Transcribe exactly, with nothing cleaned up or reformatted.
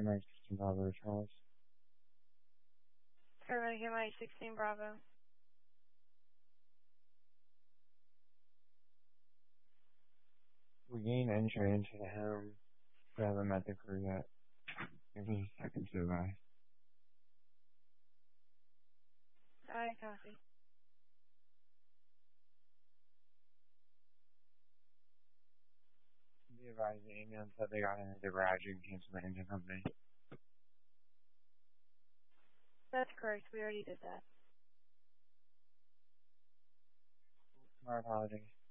Mike sixteen Bravo, Charles. Paramedic Mike sixteen Bravo. We gained entry into the home. We haven't met the crew yet. Give us a second to arrive. I copy. Be advised, the ambulance said they got into the garage and canceled the engine company. That's correct. We already did that. My apologies.